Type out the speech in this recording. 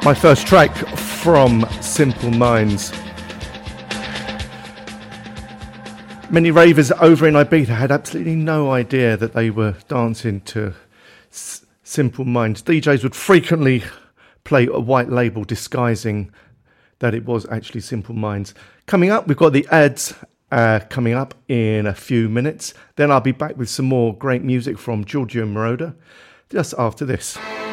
My first track from Simple Minds. Many ravers over in Ibiza had absolutely no idea that they were dancing to Simple Minds. DJs would frequently play a white label disguising that it was actually Simple Minds. Coming up, we've got the ads coming up in a few minutes. Then I'll be back with some more great music from Giorgio Moroder just after this.